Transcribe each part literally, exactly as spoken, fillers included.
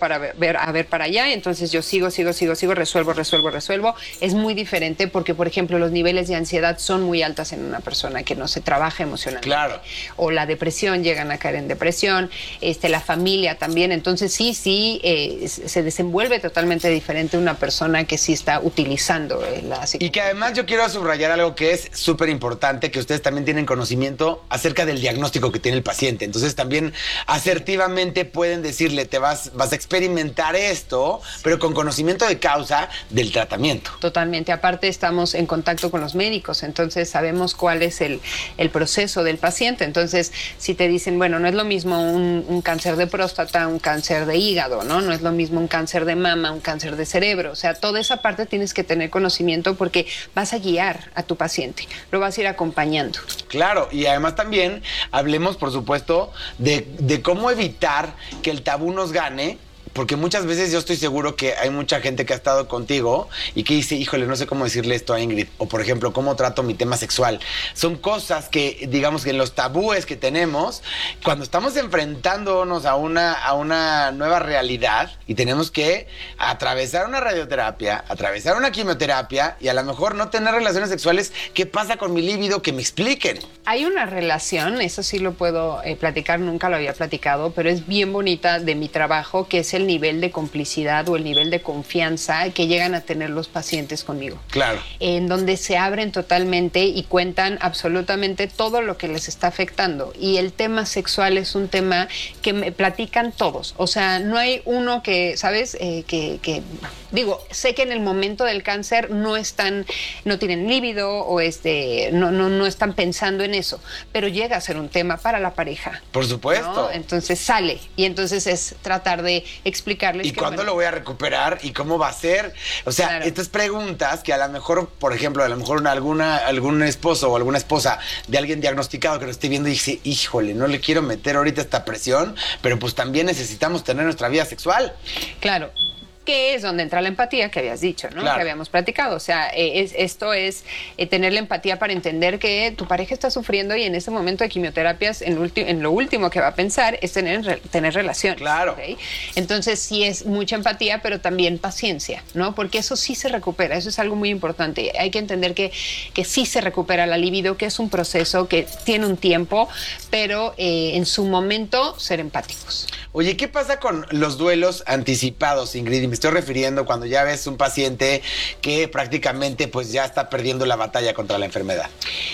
para ver, ver, a ver para allá, entonces yo sigo, sigo, sigo, sigo, resuelvo, resuelvo, resuelvo. Es muy diferente porque, por ejemplo, los niveles de ansiedad son muy altas en una persona que no se trabaja emocionalmente. Claro. O la depresión, llegan a caer en depresión, este, la familia también. Entonces sí, sí, eh, se desenvuelve totalmente diferente una persona que sí está utilizando eh, la psicología. Y que además yo quiero subrayar algo que es súper importante, que ustedes también tienen conocimiento acerca del diagnóstico que tiene el paciente. Entonces también asertivamente pueden decirle, te vas, vas a experimentar esto, pero con conocimiento de causa del tratamiento. Totalmente. Aparte estamos en contacto con los médicos, entonces sabemos cuál es el, el proceso del paciente. Entonces, si te dicen, bueno, no es lo mismo un, un cáncer de próstata, un cáncer de hígado, ¿no? No es lo mismo un cáncer de mama, un cáncer de cerebro. O sea, toda esa parte tienes que tener conocimiento porque vas a guiar a tu paciente, lo vas a ir acompañando. Claro, y además también hablemos, por supuesto, de, de cómo evitar que el tabú nos gane. Porque muchas veces yo estoy seguro que hay mucha gente que ha estado contigo y que dice, híjole, no sé cómo decirle esto a Ingrid. O, por ejemplo, cómo trato mi tema sexual. Son cosas que, digamos, que en los tabúes que tenemos, cuando estamos enfrentándonos a una, a una nueva realidad y tenemos que atravesar una radioterapia, atravesar una quimioterapia y a lo mejor no tener relaciones sexuales, ¿qué pasa con mi líbido? Que me expliquen. Hay una relación, eso sí lo puedo eh, platicar, nunca lo había platicado, pero es bien bonita de mi trabajo, que es el nivel de complicidad o el nivel de confianza que llegan a tener los pacientes conmigo. Claro. En donde se abren totalmente y cuentan absolutamente todo lo que les está afectando. Y el tema sexual es un tema que me platican todos. O sea, no hay uno que, ¿sabes? Eh, que, que, digo, sé que en el momento del cáncer no están, no tienen líbido o este, no, no, no están pensando en eso, pero llega a ser un tema para la pareja. Por supuesto. ¿No? Entonces sale y entonces es tratar de explicarles. ¿Y que, cuándo bueno, lo voy a recuperar? ¿Y cómo va a ser? O sea, claro. Estas preguntas que a lo mejor, por ejemplo, a lo mejor una, alguna, algún esposo o alguna esposa de alguien diagnosticado que lo esté viendo y dice, híjole, no le quiero meter ahorita esta presión, pero pues también necesitamos tener nuestra vida sexual. Claro. Que es donde entra la empatía que habías dicho, ¿no? Claro. Que habíamos platicado. O sea, eh, es, esto es eh, tener la empatía para entender que tu pareja está sufriendo y en ese momento de quimioterapias, en, ulti- en lo último que va a pensar es tener, re- tener relaciones. Claro. ¿Okay? Entonces sí es mucha empatía, pero también paciencia, ¿no? Porque eso sí se recupera, eso es algo muy importante. Hay que entender que, que sí se recupera la libido, que es un proceso que tiene un tiempo, pero eh, en su momento ser empáticos. Oye, ¿qué pasa con los duelos anticipados, Ingrid? Y me estoy refiriendo cuando ya ves un paciente que prácticamente pues ya está perdiendo la batalla contra la enfermedad.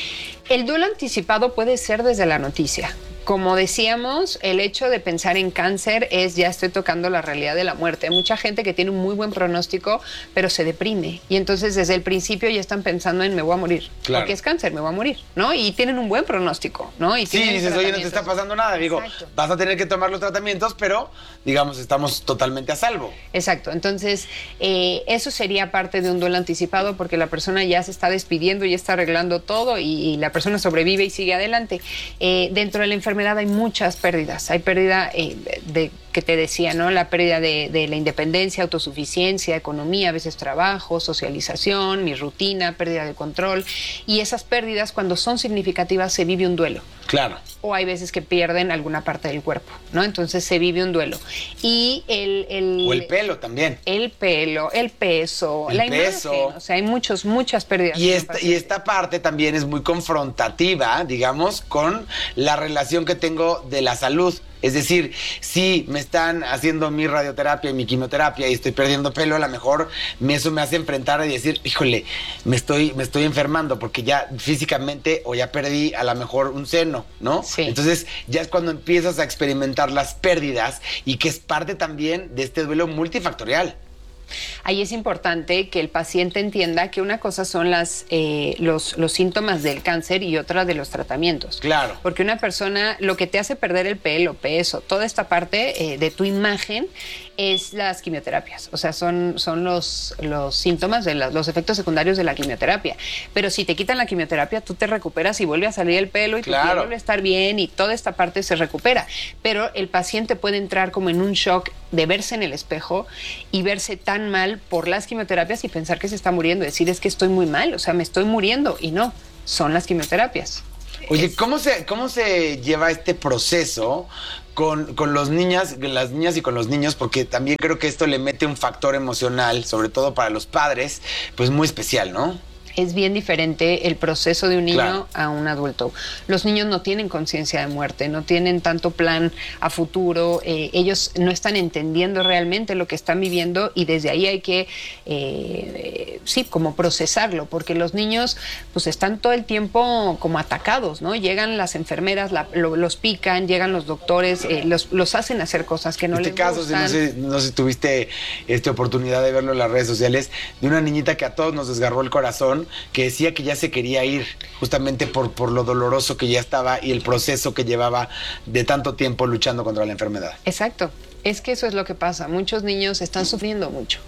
El duelo anticipado puede ser desde la noticia. Como decíamos, el hecho de pensar en cáncer es ya estoy tocando la realidad de la muerte. Hay mucha gente que tiene un muy buen pronóstico, pero se deprime. Y entonces desde el principio ya están pensando en me voy a morir. Claro. Porque es cáncer, me voy a morir, ¿no? Y tienen un buen pronóstico, ¿no? Y Sí, tienen dices, oye, no te está tratamientos. pasando nada. Digo, Exacto. vas a tener que tomar los tratamientos, pero, digamos, estamos totalmente a salvo. Exacto, entonces eh, eso sería parte de un duelo anticipado porque la persona ya se está despidiendo, ya está arreglando todo y, y la persona sobrevive y sigue adelante. Eh, dentro de la enfermedad hay muchas pérdidas, hay pérdida eh, de que te decía, ¿no? La pérdida de, de la independencia, autosuficiencia, economía, a veces trabajo, socialización, mi rutina, pérdida de control y esas pérdidas cuando son significativas se vive un duelo. Claro. O hay veces que pierden alguna parte del cuerpo, ¿no? Entonces se vive un duelo. Y el... el O el pelo también. El pelo, el peso, El la peso. imagen. O sea, hay muchos, muchas pérdidas. Y en un esta, y paciente. esta parte también es muy confrontativa, digamos, con la relación que tengo de la salud. Es decir, si me están haciendo mi radioterapia y mi quimioterapia y estoy perdiendo pelo, a lo mejor me, eso me hace enfrentar y decir, híjole, me estoy, me estoy enfermando porque ya físicamente o ya perdí a lo mejor un seno, ¿no? Sí. Entonces ya es cuando empiezas a experimentar las pérdidas y que es parte también de este duelo multifactorial. Ahí es importante que el paciente entienda que una cosa son las, eh, los, los síntomas del cáncer y otra de los tratamientos. Claro. Porque una persona, lo que te hace perder el pelo, peso, toda esta parte eh, de tu imagen es las quimioterapias. O sea, son, son los, los síntomas, de la, los efectos secundarios de la quimioterapia. Pero si te quitan la quimioterapia, tú te recuperas y vuelve a salir el pelo y tu Claro. piel vuelve a estar bien y toda esta parte se recupera. Pero el paciente puede entrar como en un shock de verse en el espejo y verse tan mal por las quimioterapias y pensar que se está muriendo, decir es que estoy muy mal, o sea, me estoy muriendo y no, son las quimioterapias. Oye, ¿cómo se, cómo se lleva este proceso con, con los niñas, las niñas y con los niños, porque también creo que esto le mete un factor emocional, sobre todo para los padres, pues muy especial, ¿no? Es bien diferente el proceso de un niño Claro. a un adulto. Los niños no tienen conciencia de muerte, no tienen tanto plan a futuro, eh, ellos no están entendiendo realmente lo que están viviendo y desde ahí hay que, eh, eh, sí, como procesarlo, porque los niños pues están todo el tiempo como atacados, ¿no? Llegan las enfermeras, la, lo, los pican, llegan los doctores, eh, los, los hacen hacer cosas que no este les caso, gustan. si no sé, no sé si tuviste esta oportunidad de verlo en las redes sociales, de una niñita que a todos nos desgarró el corazón, que decía que ya se quería ir, justamente por, por lo doloroso que ya estaba y el proceso que llevaba de tanto tiempo luchando contra la enfermedad. Exacto. Es que eso es lo que pasa. Muchos niños están sufriendo mucho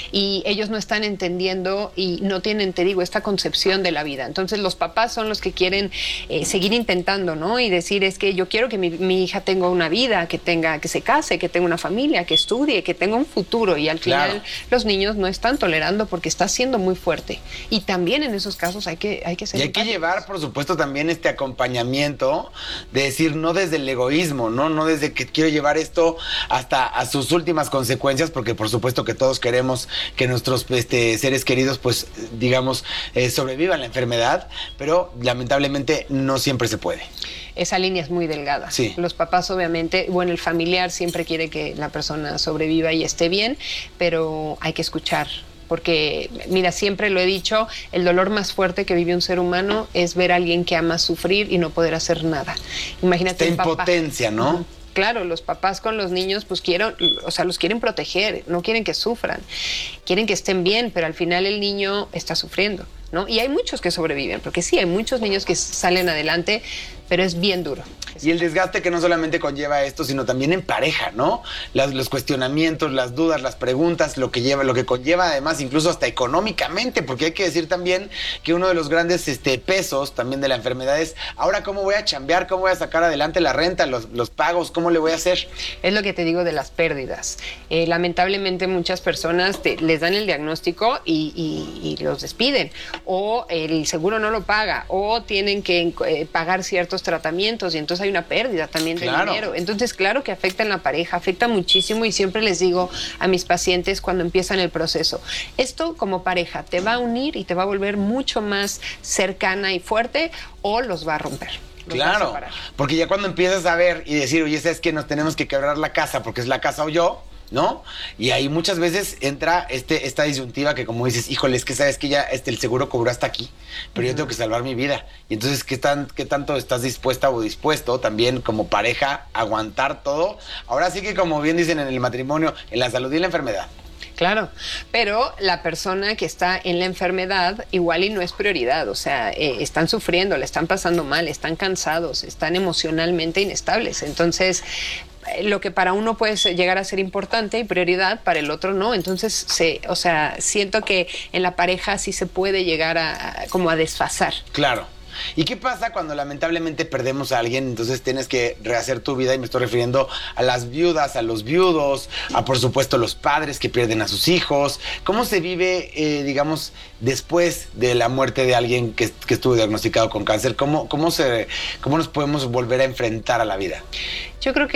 y ellos no están entendiendo y no tienen, te digo, esta concepción de la vida. Entonces los papás son los que quieren eh, seguir intentando, ¿no? Y decir, es que yo quiero que mi, mi hija tenga una vida, que tenga, que se case, que tenga una familia, que estudie, que tenga un futuro. Y al final Claro. los niños no están tolerando porque está siendo muy fuerte. Y también en esos casos hay que, hay que ser Y hay que empáticos. llevar, por supuesto, también este acompañamiento de decir, no desde el egoísmo, ¿no? No desde que quiero llevar esto hasta a sus últimas consecuencias, porque por supuesto que todos queremos que nuestros este, seres queridos, pues, digamos, eh, sobrevivan la enfermedad, pero lamentablemente no siempre se puede. Esa línea es muy delgada. Sí. Los papás, obviamente, bueno, el familiar siempre quiere que la persona sobreviva y esté bien, pero hay que escuchar. Porque, mira, siempre lo he dicho, el dolor más fuerte que vive un ser humano es ver a alguien que ama sufrir y no poder hacer nada. Imagínate Esta un papá. impotencia, ¿no? Ujú. Claro, los papás con los niños, pues quieren, o sea, los quieren proteger, no quieren que sufran, quieren que estén bien, pero al final el niño está sufriendo, ¿no? Y hay muchos que sobreviven, porque sí, hay muchos niños que salen adelante, pero es bien duro. Y el desgaste que no solamente conlleva esto, sino también en pareja, ¿no? Las, los cuestionamientos, las dudas, las preguntas, lo que lleva, lo que conlleva además incluso hasta económicamente, porque hay que decir también que uno de los grandes este, pesos también de la enfermedad es, ahora cómo voy a chambear, cómo voy a sacar adelante la renta, los, los pagos, cómo le voy a hacer. Es lo que te digo de las pérdidas. Eh, lamentablemente muchas personas te, les dan el diagnóstico y, y, y los despiden, o el seguro no lo paga, o tienen que eh, pagar ciertos tratamientos y entonces hay una pérdida también de Claro. dinero. Entonces, claro que afecta en la pareja, afecta muchísimo y siempre les digo a mis pacientes cuando empiezan el proceso, esto como pareja te va a unir y te va a volver mucho más cercana y fuerte o los va a romper. Los va a Claro, separar. porque ya cuando empiezas a ver y decir, oye, ¿sabes qué? Nos tenemos que quebrar la casa porque es la casa o yo, ¿no? Y ahí muchas veces entra este, esta disyuntiva que como dices, híjole, es que sabes que ya este, el seguro cobró hasta aquí, pero uh-huh. yo tengo que salvar mi vida. Y entonces, ¿qué, tan, ¿qué tanto estás dispuesta o dispuesto también como pareja a aguantar todo? Ahora sí que como bien dicen en el matrimonio, en la salud y en la enfermedad. Claro, pero la persona que está en la enfermedad igual y no es prioridad, o sea, eh, están sufriendo, le están pasando mal, están cansados, están emocionalmente inestables, entonces eh, lo que para uno puede llegar a ser importante y prioridad, para el otro no, entonces, se, o sea, siento que en la pareja sí se puede llegar a, a como a desfasar. Claro. ¿Y qué pasa cuando lamentablemente perdemos a alguien? Entonces tienes que rehacer tu vida y me estoy refiriendo a las viudas, a los viudos, a por supuesto los padres que pierden a sus hijos. ¿Cómo se vive, eh, digamos, después de la muerte de alguien que, que estuvo diagnosticado con cáncer? ¿Cómo, cómo, se, ¿Cómo nos podemos volver a enfrentar a la vida? Yo creo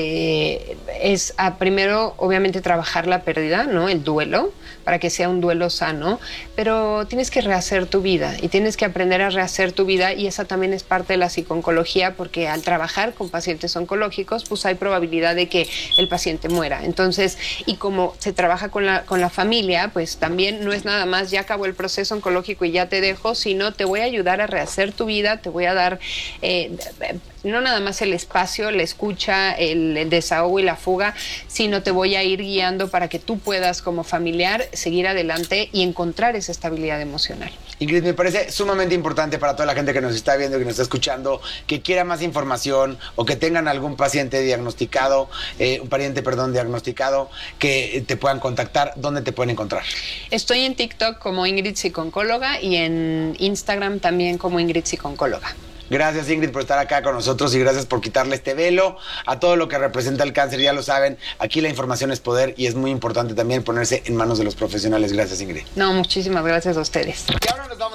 que es a primero, obviamente, trabajar la pérdida, ¿no? El duelo, para que sea un duelo sano, pero tienes que rehacer tu vida y tienes que aprender a rehacer tu vida y esa también es parte de la psicooncología porque al trabajar con pacientes oncológicos, pues hay probabilidad de que el paciente muera. Entonces, y como se trabaja con la, con la familia, pues también no es nada más, ya acabó el proceso oncológico y ya te dejo, sino te voy a ayudar a rehacer tu vida, te voy a dar... Eh, no nada más el espacio, la escucha, el, el desahogo y la fuga, sino te voy a ir guiando para que tú puedas como familiar seguir adelante y encontrar esa estabilidad emocional. Ingrid, me parece sumamente importante para toda la gente que nos está viendo, que nos está escuchando, que quiera más información o que tengan algún paciente diagnosticado, eh, un pariente, perdón, diagnosticado, que te puedan contactar. ¿Dónde te pueden encontrar? Estoy en TikTok como Ingrid Psiconcóloga y en Instagram también como Ingrid Psiconcóloga. Gracias, Ingrid, por estar acá con nosotros y gracias por quitarle este velo a todo lo que representa el cáncer. Ya lo saben, aquí la información es poder y es muy importante también ponerse en manos de los profesionales. Gracias, Ingrid. No, muchísimas gracias a ustedes. Y ahora nos vamos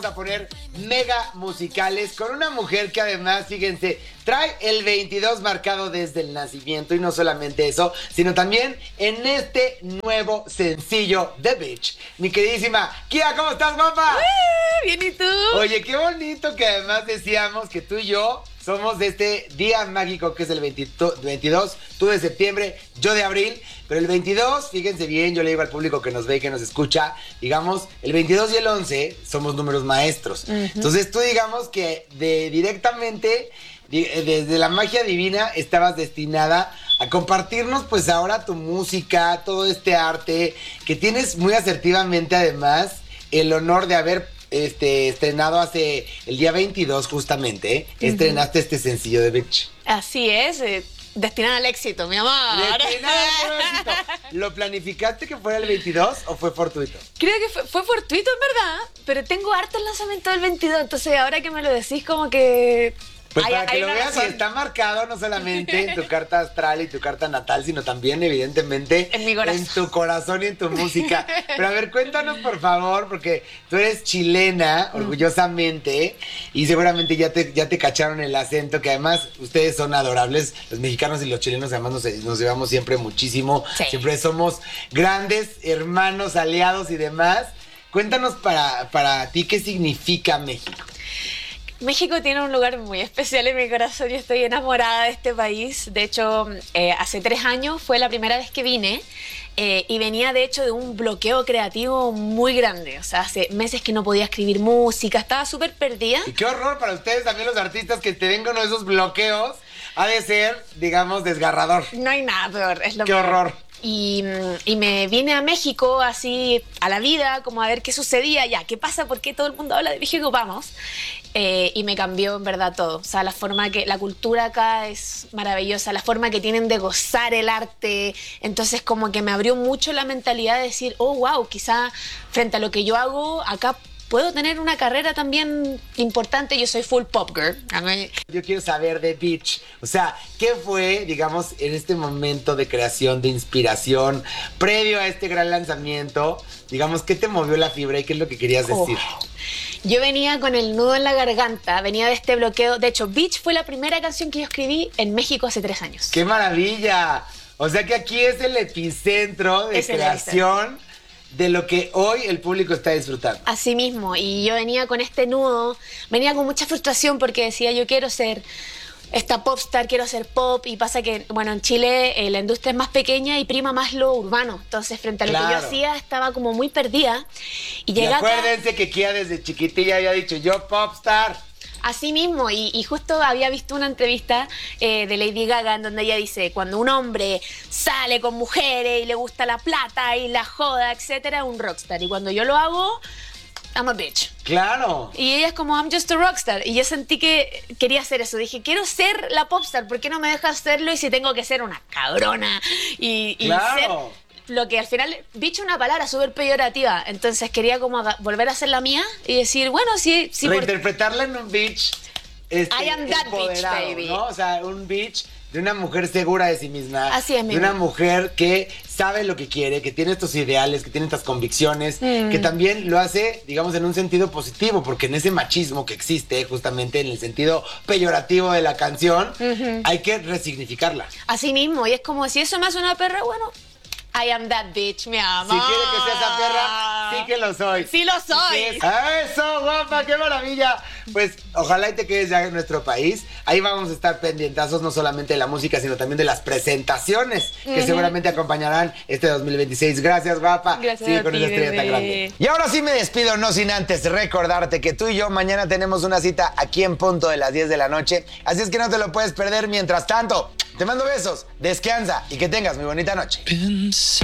vamos a poner mega musicales con una mujer que además, fíjense, trae el veintidós marcado desde el nacimiento y no solamente eso, sino también en este nuevo sencillo The Beach. Mi queridísima Kia, ¿cómo estás, guapa? Uh, bien, ¿y tú? Oye, qué bonito que además decíamos que tú y yo somos de este día mágico que es el veintidós, tú de septiembre, yo de abril, pero el veintidós, fíjense bien, yo le digo al público que nos ve y que nos escucha, digamos, el veintidós y el once somos números maestros. Uh-huh. Entonces tú digamos que de directamente, desde la magia divina, estabas destinada a compartirnos pues ahora tu música, todo este arte, que tienes muy asertivamente además el honor de haber Este, estrenado hace el día veintidós justamente, ¿eh? Uh-huh. Estrenaste este sencillo de Beach. Así es, eh, destinada al éxito, mi amor. Destinada al éxito. ¿Lo planificaste que fuera el veintidós o fue fortuito? Creo que fue, fue fortuito en verdad, pero tengo harto el lanzamiento del veintidós, entonces ahora que me lo decís como que... Pues hay, para que hay lo veas, razón. y está marcado no solamente en tu carta astral y tu carta natal, sino también, evidentemente, en mi corazón. En tu corazón y en tu música. Pero a ver, cuéntanos, por favor, porque tú eres chilena, orgullosamente, y seguramente ya te, ya te cacharon el acento, que además ustedes son adorables. Los mexicanos y los chilenos, además, nos, nos llevamos siempre muchísimo. Sí. Siempre somos grandes hermanos, aliados y demás. Cuéntanos para, para ti, ¿qué significa México? México tiene un lugar muy especial en mi corazón. Yo estoy enamorada de este país. De hecho, eh, hace tres años fue la primera vez que vine eh, y venía de hecho de un bloqueo creativo muy grande. O sea, hace meses que no podía escribir música, estaba súper perdida. Y qué horror para ustedes también los artistas que te vengan uno de esos bloqueos. Ha de ser, digamos, desgarrador. No hay nada peor, es lo Qué peor. horror. Y, y me vine a México así a la vida, como a ver qué sucedía, ya, qué pasa, por qué todo el mundo habla de México, vamos. Eh, y me cambió en verdad todo. O sea, la forma que, la cultura acá es maravillosa, la forma que tienen de gozar el arte. Entonces como que me abrió mucho la mentalidad de decir, oh, wow, quizá frente a lo que yo hago acá puedo tener una carrera también importante. Yo soy full pop girl. Yo quiero saber de Beach. O sea, ¿qué fue, digamos, en este momento de creación, de inspiración, previo a este gran lanzamiento? Digamos, ¿qué te movió la fibra y qué es lo que querías decir? Oh. Yo venía con el nudo en la garganta, venía de este bloqueo. De hecho, Beach fue la primera canción que yo escribí en México hace tres años. ¡Qué maravilla! O sea que aquí es el epicentro de Es el creación de lo que hoy el público está disfrutando. Así mismo, y yo venía con este nudo, venía con mucha frustración porque decía, yo quiero ser esta popstar, quiero hacer pop, y pasa que, bueno, en Chile eh, la industria es más pequeña y prima más lo urbano, entonces frente a lo Claro. que yo hacía estaba como muy perdida, y Y llegué acá, acuérdense que Kia desde chiquitilla había dicho, yo popstar. así mismo, y, y justo había visto una entrevista eh, de Lady Gaga en donde ella dice, cuando un hombre sale con mujeres y le gusta la plata y la joda, etcétera, un rockstar, y cuando yo lo hago, I'm a bitch. Claro. Y ella es como, I'm just a rockstar. Y yo sentí que quería hacer eso. Dije, quiero ser la popstar. ¿Por qué no me dejas hacerlo? Y si tengo que ser una cabrona. Y, y Claro. ser lo que al final, bitch es una palabra súper peyorativa. Entonces quería como haga- volver a ser la mía y decir, bueno, sí, sí. por- Reinterpretarla en un beach. Este, I am that bitch, empoderado, baby. ¿no? O sea, un bitch de una mujer segura de sí misma. Así es, mi de una amor. mujer que sabe lo que quiere, que tiene estos ideales, que tiene estas convicciones, Mm. que también lo hace, digamos, en un sentido positivo, porque en ese machismo que existe, justamente en el sentido peyorativo de la canción, Ujú. hay que resignificarla. Así mismo. Y es como, si eso me hace una perra, bueno, I am that bitch, mi amor. Si quiere que sea esa perra, sí que lo soy. Sí lo soy. Sí es- ¡Eso, guapa! ¡Qué maravilla! Pues ojalá y te quedes ya en nuestro país. Ahí vamos a estar pendientazos no solamente de la música, sino también de las presentaciones que Ujú. seguramente acompañarán este dos mil veintiséis. Gracias, guapa. Gracias Sigue a con ti, esa estrella tan bebé. grande. Y ahora sí me despido, no sin antes recordarte que tú y yo mañana tenemos una cita aquí en punto de las diez de la noche. Así es que no te lo puedes perder. Mientras tanto, te mando besos, descansa y que tengas muy bonita noche.